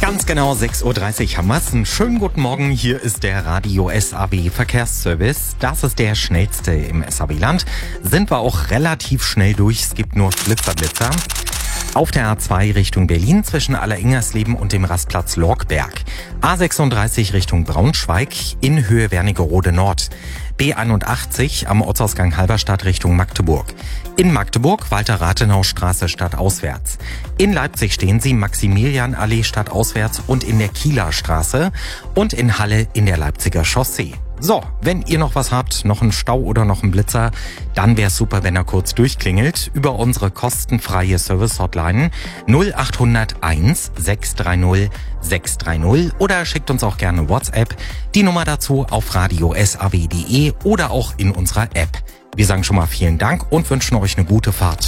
Ganz genau 6.30 Uhr haben wir's. Einen schönen guten Morgen, hier ist der Radio SAW Verkehrsservice. Das ist der schnellste im SAW-Land. Sind wir auch relativ schnell durch, es gibt nur Blitzer. Auf der A2 Richtung Berlin zwischen Alleringers-Leben und dem Rastplatz Lorckberg. A36 Richtung Braunschweig in Höhe Wernigerode Nord. B81 am Ortsausgang Halberstadt Richtung Magdeburg. In Magdeburg Walter-Rathenau-Straße stadtauswärts. In Leipzig stehen Sie Maximilianallee stadtauswärts und in der Kieler Straße und in Halle in der Leipziger Chaussee. So, wenn ihr noch was habt, noch einen Stau oder noch einen Blitzer, dann wäre es super, wenn er kurz durchklingelt über unsere kostenfreie Service-Hotline 0800 1 630 630 oder schickt uns auch gerne WhatsApp. Die Nummer dazu auf radiosaw.de oder auch in unserer App. Wir sagen schon mal vielen Dank und wünschen euch eine gute Fahrt.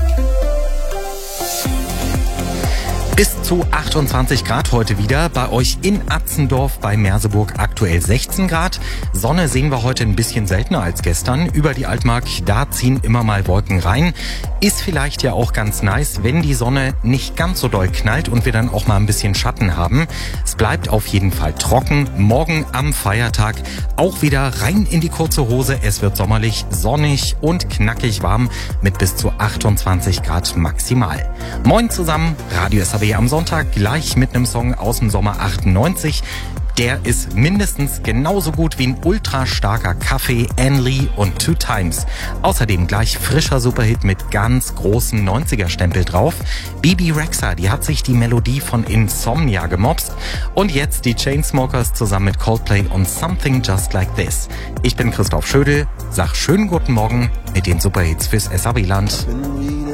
Bis zu 28 Grad heute wieder. Bei euch in Atzendorf bei Merseburg aktuell 16 Grad. Sonne sehen wir heute ein bisschen seltener als gestern. Über die Altmark, da ziehen immer mal Wolken rein. Ist vielleicht ja auch ganz nice, wenn die Sonne nicht ganz so doll knallt und wir dann auch mal ein bisschen Schatten haben. Es bleibt auf jeden Fall trocken. Morgen am Feiertag auch wieder rein in die kurze Hose. Es wird sommerlich, sonnig und knackig warm mit bis zu 28 Grad maximal. Moin zusammen, Radio SAW am Sonntag gleich mit einem Song aus dem Sommer 98. Der ist mindestens genauso gut wie ein ultra starker Kaffee, Anne Lee und Two Times. Außerdem gleich frischer Superhit mit ganz großen 90er-Stempel drauf. Bebe Rexha, die hat sich die Melodie von Insomnia gemopst. Und jetzt die Chainsmokers zusammen mit Coldplay und Something Just Like This. Ich bin Christoph Schödel, sag schönen guten Morgen mit den Superhits fürs SAW-Land.